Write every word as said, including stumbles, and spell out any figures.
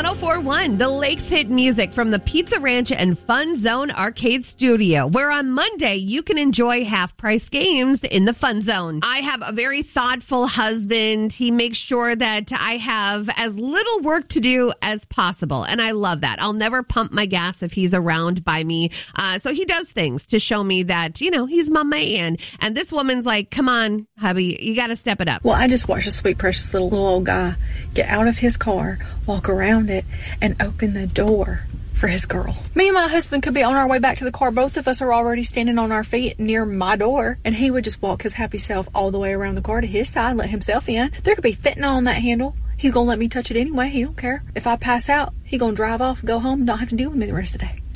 one oh four point one, the Lakes hit music from the Pizza Ranch and Fun Zone Arcade Studio, where on Monday you can enjoy half-price games in the Fun Zone. I have a very thoughtful husband. He makes sure that I have as little work to do as possible, and I love that. I'll never pump my gas if he's around by me. Uh, so he does things to show me that, you know, he's my man. And this woman's like, come on, hubby, you got to step it up. Well, I just watched a sweet, precious little, little old guy get out of his car, walk around it, and open the door for his girl. Me and my husband could be on our way back to the car. Both of us are already standing on our feet near my door, and he would just walk his happy self all the way around the car to his side, let himself in. There could be fentanyl on that handle. He's gonna let me touch it anyway. He don't care. If I pass out, he gonna drive off and go home and not have to deal with me the rest of the day.